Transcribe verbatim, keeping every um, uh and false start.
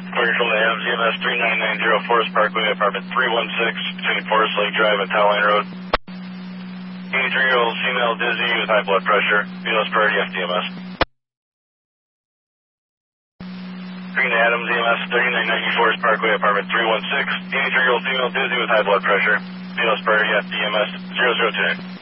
Control to Adams, E M S three nine nine zero, Forest Parkway, apartment three one six, between Forest Lake Drive and Towline Road. eighty-three-year-old female dizzy with high blood pressure. Venus priority F D M S. Green to Adams, E M S thirty-nine ninety, Forest Parkway, apartment three one six. eighty-three-year-old female dizzy with high blood pressure. Venus priority F D M S zero zero two nine.